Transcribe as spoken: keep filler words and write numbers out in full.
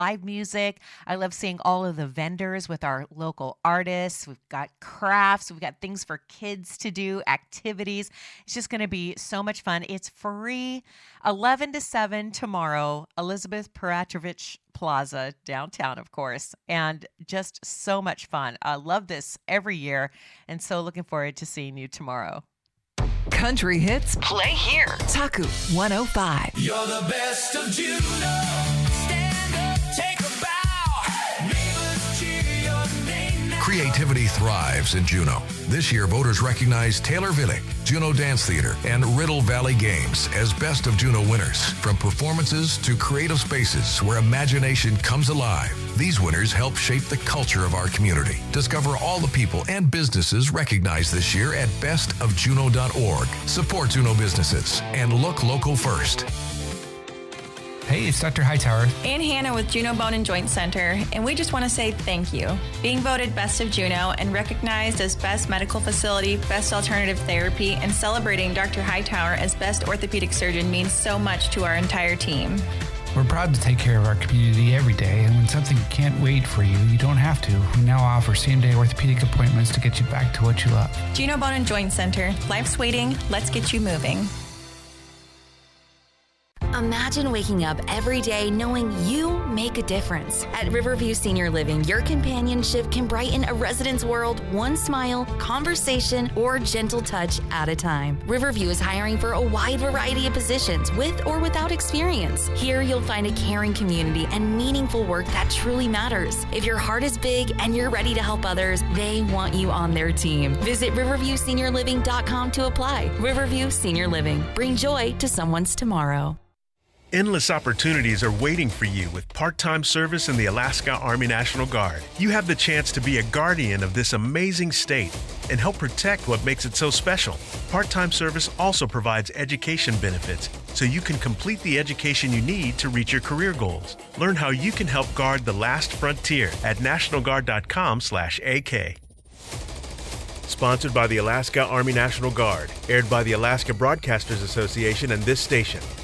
live music. I love seeing all of the vendors with our local artists. We've got crafts. We've got things for kids to do, activities. It's just going to be so much fun. It's free, eleven to seven tomorrow, Elizabeth Peratrovich Plaza, downtown, of course, and just so much fun. I love this every year, and so looking forward to seeing you tomorrow. Country hits, Play here. Taku one oh five. You're the best of Juno. Stand up, take a bow. Neighbors cheer your name now. Creativity thrives in Juneau. This year, voters recognize Taylor Villick, Juneau Dance Theater, and Riddle Valley Games as Best of Juneau winners. From performances to creative spaces where imagination comes alive, these winners help shape the culture of our community. Discover all the people and businesses recognized this year at best of juneau dot org. Support Juneau businesses and look local first. Hey, it's Doctor Hightower. And Hannah with Juneau Bone and Joint Center, and we just want to say thank you. Being voted Best of Juneau and recognized as Best Medical Facility, Best Alternative Therapy, and celebrating Doctor Hightower as Best Orthopedic Surgeon means so much to our entire team. We're proud to take care of our community every day, and when something can't wait for you, you don't have to. We now offer same-day orthopedic appointments to get you back to what you love. Juneau Bone and Joint Center. Life's waiting. Let's get you moving. Imagine waking up every day knowing you make a difference. At Riverview Senior Living, your companionship can brighten a resident's world one smile, conversation, or gentle touch at a time. Riverview is hiring for a wide variety of positions with or without experience. Here you'll find a caring community and meaningful work that truly matters. If your heart is big and you're ready to help others, they want you on their team. Visit riverview senior living dot com to apply. Riverview Senior Living. Bring joy to someone's tomorrow. Endless opportunities are waiting for you with part-time service in the Alaska Army National Guard. You have the chance to be a guardian of this amazing state and help protect what makes it so special. Part-time service also provides education benefits, so you can complete the education you need to reach your career goals. Learn how you can help guard the last frontier at national guard dot com slash A K. Sponsored by the Alaska Army National Guard, aired by the Alaska Broadcasters Association and this station.